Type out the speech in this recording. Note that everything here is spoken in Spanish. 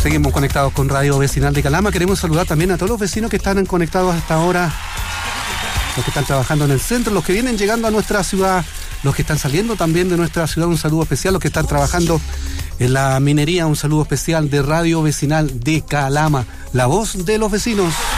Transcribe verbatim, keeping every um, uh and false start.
Seguimos conectados con Radio Vecinal de Calama. Queremos saludar también a todos los vecinos que están conectados hasta ahora, los que están trabajando en el centro, los que vienen llegando a nuestra ciudad, los que están saliendo también de nuestra ciudad, un saludo especial, los que están trabajando en la minería, un saludo especial de Radio Vecinal de Calama, la voz de los vecinos.